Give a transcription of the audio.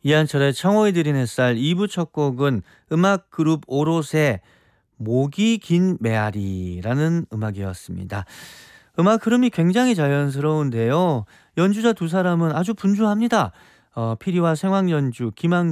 이한철의 청호에 드린 햇살 2부 첫 곡은 음악 그룹 오롯의 목이 긴 메아리라는 음악이었습니다. 음악 흐름이 굉장히 자연스러운데요. 연주자 두 사람은 아주 분주합니다. 피리와 생황 연주, 김한